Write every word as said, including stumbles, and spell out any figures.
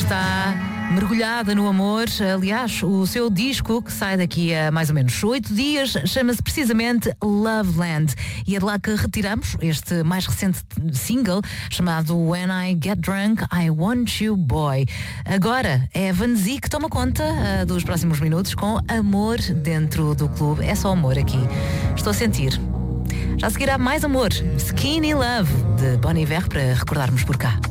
está mergulhada no amor. Aliás, o seu disco, que sai daqui a mais ou menos oito dias, chama-se precisamente Loveland. E é de lá que retiramos este mais recente single, chamado When I Get Drunk, I Want You Boy. Agora é a Vanzi que toma conta uh, dos próximos minutos com Amor dentro do clube. É só amor aqui. Estou a sentir. Já seguirá mais amor. Skinny Love, de Bon Iver, para recordarmos por cá.